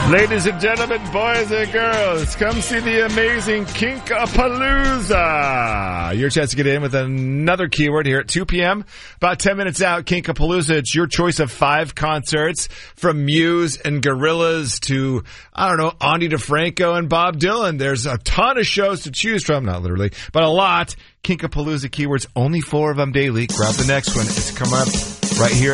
Ladies and gentlemen, boys and girls, come see the amazing Kinkapalooza. Your chance to get in with another keyword here at 2 p.m. About 10 minutes out, Kinkapalooza. It's your choice of 5 concerts from Muse and Gorillaz to, I don't know, Ani DeFranco and Bob Dylan. There's a ton of shows to choose from, not literally, but a lot. Kinkapalooza keywords, only 4 of them daily. Grab the next one. It's coming up right here.